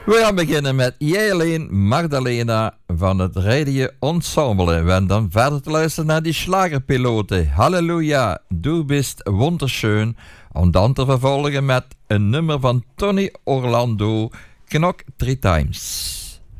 We gaan beginnen met Jelene Magdalena van het Radio Ensemble. En dan verder te luisteren naar die slagerpiloten. Halleluja, du bist wunderschön. Om dan te vervolgen met een nummer van Tony Orlando, Knok 3 Times.